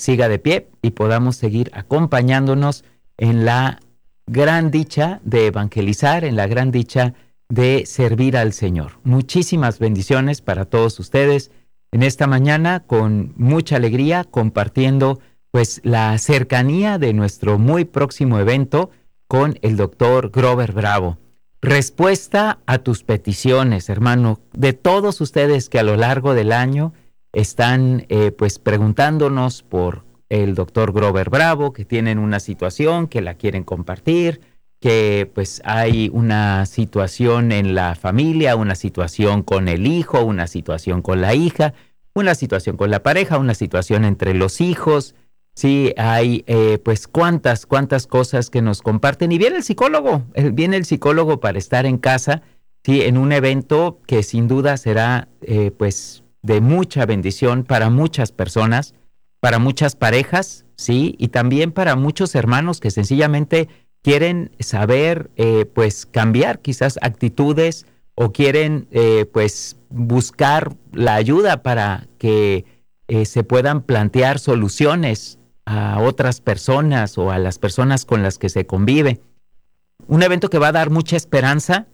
siga de pie y podamos seguir acompañándonos en la gran dicha de evangelizar, en la gran dicha de servir al Señor. Muchísimas bendiciones para todos ustedes en esta mañana, con mucha alegría, compartiendo pues la cercanía de nuestro muy próximo evento con el doctor Grover Bravo. Respuesta a tus peticiones, hermano, de todos ustedes que a lo largo del año están pues preguntándonos por el doctor Grover Bravo, que tienen una situación, que la quieren compartir, que pues hay una situación en la familia, una situación con el hijo, una situación con la hija, una situación con la pareja, una situación entre los hijos. Sí, hay pues cuántas cosas que nos comparten. Y viene el psicólogo para estar en casa, sí, en un evento que sin duda será pues de mucha bendición para muchas personas, para muchas parejas, sí, y también para muchos hermanos que sencillamente quieren saber, pues cambiar quizás actitudes o quieren pues buscar la ayuda para que se puedan plantear soluciones a otras personas o a las personas con las que se convive. Un evento que va a dar mucha esperanza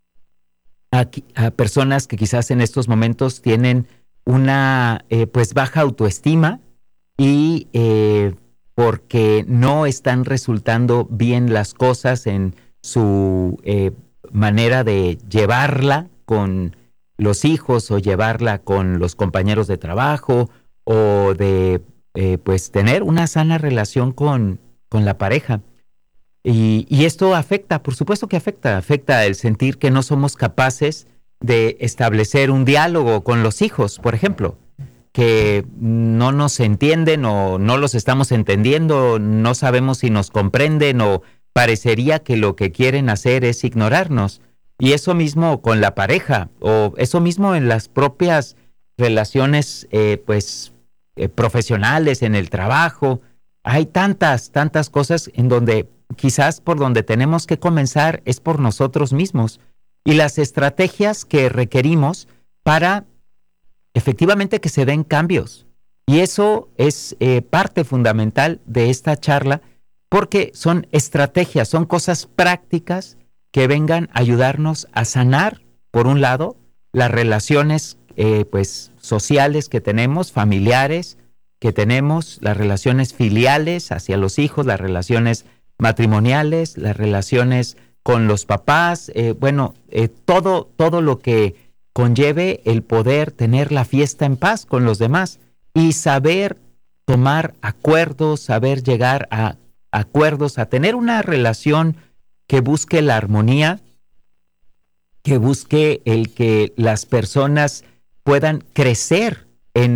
a personas que quizás en estos momentos tienen una pues baja autoestima y porque no están resultando bien las cosas en su manera de llevarla con los hijos o llevarla con los compañeros de trabajo o de pues tener una sana relación con la pareja. Y esto afecta, por supuesto que afecta el sentir que no somos capaces de establecer un diálogo con los hijos, por ejemplo, que no nos entienden o no los estamos entendiendo, no sabemos si nos comprenden o parecería que lo que quieren hacer es ignorarnos. Y eso mismo con la pareja o eso mismo en las propias relaciones profesionales, en el trabajo. Hay tantas cosas en donde quizás por donde tenemos que comenzar es por nosotros mismos y las estrategias que requerimos para efectivamente que se den cambios. Y eso es parte fundamental de esta charla porque son estrategias, son cosas prácticas que vengan a ayudarnos a sanar, por un lado, las relaciones pues sociales que tenemos, familiares que tenemos, las relaciones filiales hacia los hijos, las relaciones matrimoniales, las relaciones con los papás, todo lo que conlleve el poder tener la fiesta en paz con los demás y saber tomar acuerdos, saber llegar a acuerdos, a tener una relación que busque la armonía, que busque el que las personas puedan crecer en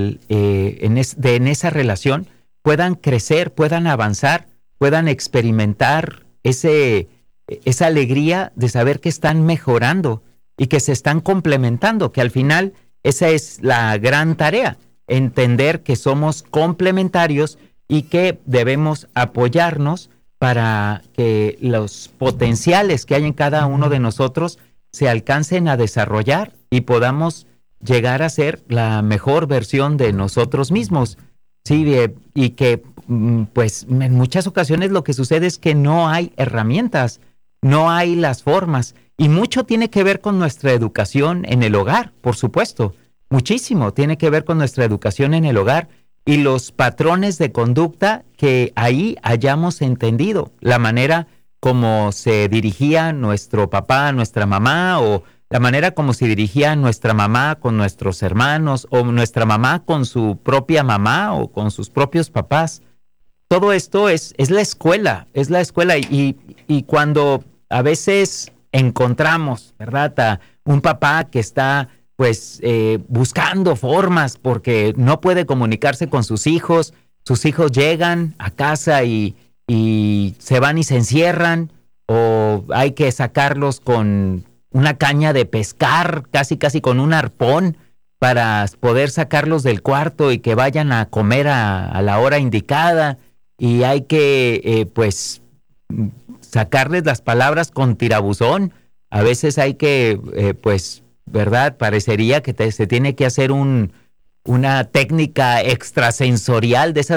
esa relación, puedan crecer, puedan avanzar, puedan experimentar esa alegría de saber que están mejorando y que se están complementando, que al final esa es la gran tarea, entender que somos complementarios y que debemos apoyarnos para que los potenciales que hay en cada uno de nosotros se alcancen a desarrollar y podamos llegar a ser la mejor versión de nosotros mismos. Sí, y que pues en muchas ocasiones lo que sucede es que no hay herramientas, no hay las formas, y mucho tiene que ver con nuestra educación en el hogar, por supuesto, muchísimo tiene que ver con nuestra educación en el hogar y los patrones de conducta que ahí hayamos entendido, la manera como se dirigía nuestro papá, nuestra mamá, o la manera como se dirigía nuestra mamá con nuestros hermanos, o nuestra mamá con su propia mamá o con sus propios papás. Todo esto es la escuela, y cuando a veces encontramos, ¿verdad?, a un papá que está pues buscando formas porque no puede comunicarse con sus hijos llegan a casa y se van y se encierran, o hay que sacarlos con una caña de pescar, casi con un arpón, para poder sacarlos del cuarto y que vayan a comer a la hora indicada, y hay que pues sacarles las palabras con tirabuzón. A veces hay que pues, ¿verdad?, parecería que se tiene que hacer una técnica extrasensorial de esas